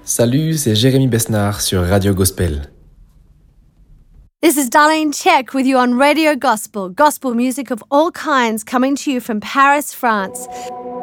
Salut, c'est Jérémy Besnard sur Radio Gospel. This is Darlene Check with you on Radio Gospel, gospel music of all kinds coming to you from Paris, France.